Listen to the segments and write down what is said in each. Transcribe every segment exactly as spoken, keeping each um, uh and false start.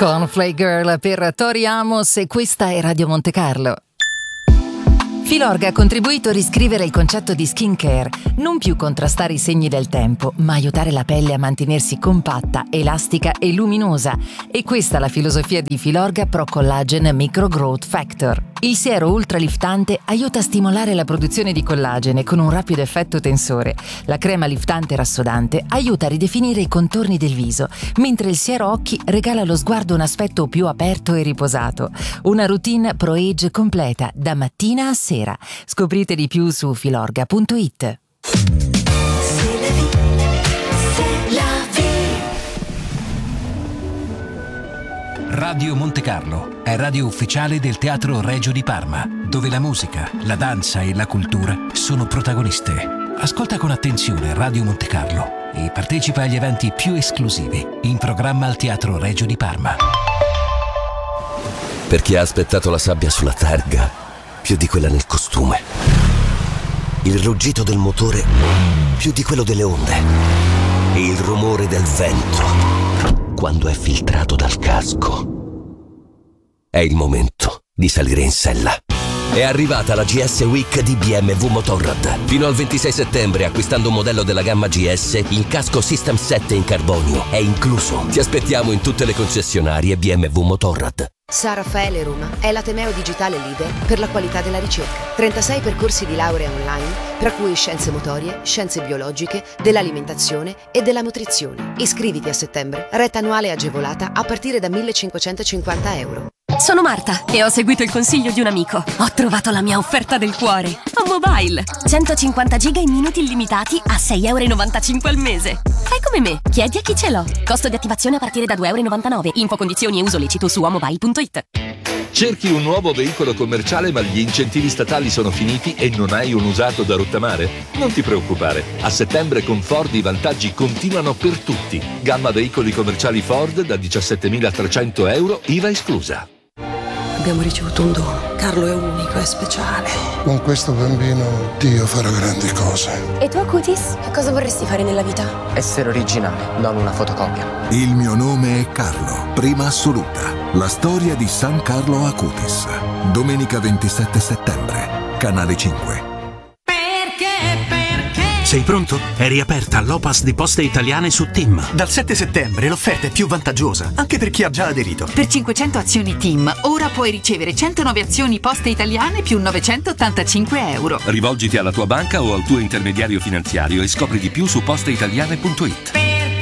Cornflake Girl per Tori Amos e questa è Radio Monte Carlo. Filorga ha contribuito a riscrivere il concetto di skincare, non più contrastare i segni del tempo, ma aiutare la pelle a mantenersi compatta, elastica e luminosa. E questa è la filosofia di Filorga Pro Collagen Micro Growth Factor. Il siero ultraliftante aiuta a stimolare la produzione di collagene con un rapido effetto tensore. La crema liftante rassodante aiuta a ridefinire i contorni del viso, mentre il siero occhi regala allo sguardo un aspetto più aperto e riposato. Una routine Pro Age completa, da mattina a sera. Scoprite di più su filorga punto it. Radio Monte Carlo è radio ufficiale del Teatro Regio di Parma, dove la musica, la danza e la cultura sono protagoniste. Ascolta con attenzione Radio Monte Carlo e partecipa agli eventi più esclusivi in programma al Teatro Regio di Parma. Per chi ha aspettato la sabbia sulla targa più di quella nel costume, il ruggito del motore più di quello delle onde e il rumore del vento quando è filtrato dal casco. È il momento di salire in sella. È arrivata la G S Week di B M W Motorrad. Fino al ventisei settembre, acquistando un modello della gamma G S, il casco System sette in carbonio è incluso. Ti aspettiamo in tutte le concessionarie B M W Motorrad. San Raffaele Roma è l'ateneo digitale leader per la qualità della ricerca. trentasei percorsi di laurea online, tra cui scienze motorie, scienze biologiche, dell'alimentazione e della nutrizione. Iscriviti a settembre, retta annuale agevolata a partire da millecinquecentocinquanta euro. Sono Marta e ho seguito il consiglio di un amico. Ho trovato la mia offerta del cuore. A Mobile. centocinquanta giga in minuti illimitati a sei e novantacinque euro al mese. Fai come me, chiedi a chi ce l'ho. Costo di attivazione a partire da due e novantanove euro. Info, condizioni e uso lecito su amobile punto it. Cerchi un nuovo veicolo commerciale ma gli incentivi statali sono finiti e non hai un usato da rottamare? Non ti preoccupare, a settembre con Ford i vantaggi continuano per tutti. Gamma veicoli commerciali Ford da diciassettemilatrecento euro, I V A esclusa. Abbiamo ricevuto un dono. Carlo è unico, è speciale. Con questo bambino Dio farà grandi cose. E tu, Acutis? Che cosa vorresti fare nella vita? Essere originale, non una fotocopia. Il mio nome è Carlo, prima assoluta. La storia di San Carlo Acutis. Domenica ventisette settembre, Canale cinque. Sei pronto? È riaperta l'Opas di Poste Italiane su Tim. Dal sette settembre l'offerta è più vantaggiosa, anche per chi ha già aderito. Per cinquecento azioni Tim, ora puoi ricevere centonove azioni Poste Italiane più novecentottantacinque euro. Rivolgiti alla tua banca o al tuo intermediario finanziario e scopri di più su posteitaliane punto it.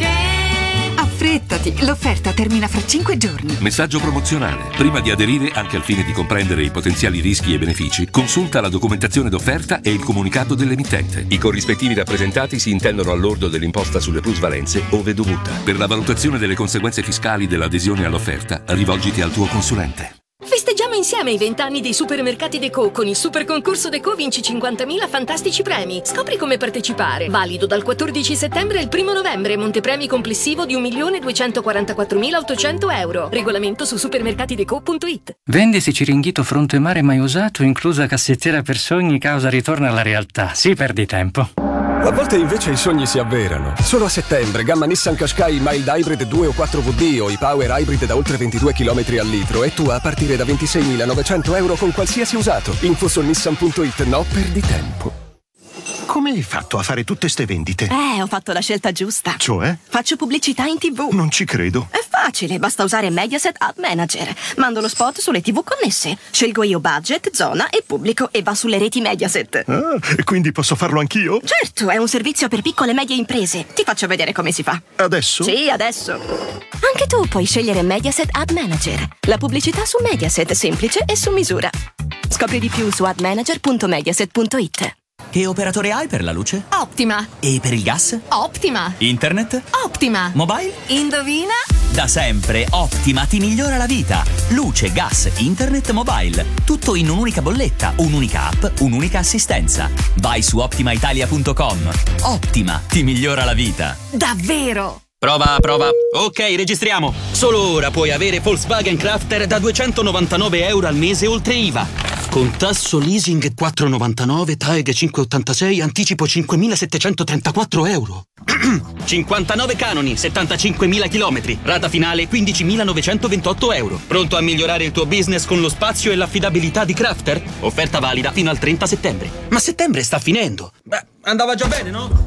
Affrettati, l'offerta termina fra cinque giorni. Messaggio promozionale. Prima di aderire, anche al fine di comprendere i potenziali rischi e benefici, consulta la documentazione d'offerta e il comunicato dell'emittente. I corrispettivi rappresentati si intendono al lordo dell'imposta sulle plusvalenze, ove dovuta. Per la valutazione delle conseguenze fiscali dell'adesione all'offerta, rivolgiti al tuo consulente. Festeggiamo insieme i vent'anni dei supermercati Deco. Con il super concorso Deco vinci cinquantamila fantastici premi. Scopri come partecipare. Valido dal quattordici settembre al primo novembre. Montepremi complessivo di un milione duecentoquarantaquattromilaottocento euro. Regolamento su supermercatideco punto it. Vendisi Ciringhito fronte mare mai usato, inclusa cassettiera per sogni, causa ritorno alla realtà. Sì, perdi tempo. A volte invece i sogni si avverano. Solo a settembre, gamma Nissan Qashqai Mild Hybrid due o quattro V D o i Power Hybrid da oltre ventidue chilometri al litro e tu a partire da ventiseimilanovecento euro con qualsiasi usato. Info su nissan punto it. No, perdi tempo. Come hai fatto a fare tutte ste vendite? Eh, ho fatto la scelta giusta. Cioè? Faccio pubblicità in tivù. Non ci credo. È facile, basta usare Mediaset Ad Manager. Mando lo spot sulle tivù connesse. Scelgo io budget, zona e pubblico e va sulle reti Mediaset. Ah, e quindi posso farlo anch'io? Certo, è un servizio per piccole e medie imprese. Ti faccio vedere come si fa. Adesso? Sì, adesso. Anche tu puoi scegliere Mediaset Ad Manager. La pubblicità su Mediaset, semplice e su misura. Scopri di più su ad manager punto mediaset punto it. Che operatore hai per la luce? Optima. E per il gas? Optima. Internet? Optima. Mobile? Indovina? Da sempre Optima ti migliora la vita. Luce, gas, internet, mobile. Tutto in un'unica bolletta, un'unica app, un'unica assistenza. Vai su optima italia punto com. Optima ti migliora la vita. Davvero? Prova, prova. Ok, registriamo. Solo ora puoi avere Volkswagen Crafter da duecentonovantanove euro al mese oltre I V A. Con tasso leasing quattro virgola novantanove, T A E G cinque virgola ottantasei, anticipo cinquemilasettecentotrentaquattro euro. cinquantanove canoni, settantacinquemila chilometri, rata finale quindicimilanovecentoventotto euro. Pronto a migliorare il tuo business con lo spazio e l'affidabilità di Crafter? Offerta valida fino al trenta settembre. Ma settembre sta finendo. Beh, andava già bene, no?